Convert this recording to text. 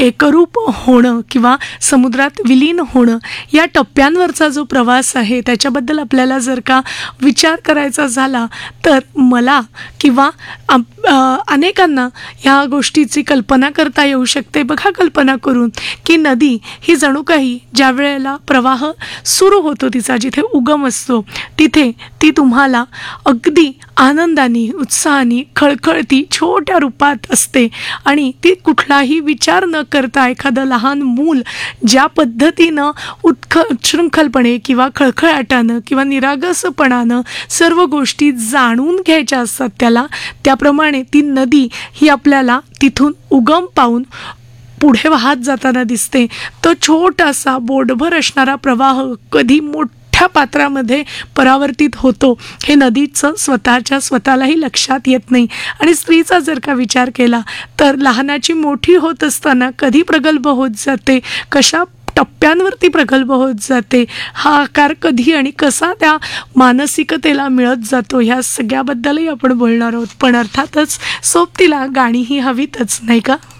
एकरूप होणं किंवा समुद्रात विलीन होणं या टप्प्यांवरचा जो प्रवास आहे त्याच्याबद्दल आपल्याला जर का विचार करायचा झाला तर मला किंवा अनेकांना ह्या गोष्टीची कल्पना करता येऊ शकते. बघा कल्पना करून की नदी ही जणू काही ज्या वेळेला प्रवाह सुरू होतो तिचा, जिथे उगम असतो तिथे ती तुम्हाला अगदी आनंदाने उत्साहाने खळखळती छोट्या रूपात असते आणि ती कुठलाही विचार न करता एखादं लहान मूल ज्या पद्धतीनं उच्छृंखलपणे किंवा खळखळाटानं किंवा निरागसपणानं सर्व गोष्टी जाणून घ्यायच्या असतात त्याप्रमाणे ती नदी ही आपल्याला तिथून उगम पावून पुढे वाहत जाताना दिसते. तो छोटासा बोटभर असणारा प्रवाह कधी मोठ्या पात्रामध्ये परावर्तित होतो हे नदीचं स्वतःलाही लक्षात येत नाही. आणि स्त्रीचा जर का विचार केला तर लहानाची मोठी होत असताना कधी प्रगल्भ होत जाते, कशा टप्प्यांवरती प्रगल्भ होत जाते, हा आकार कधी आणि कसा त्या मानसिकतेला मिळत जातो, ह्या सगळ्याबद्दलही आपण बोलणार आहोत. पण अर्थातच सोबतीला गाणीही हवीतच, नाही का?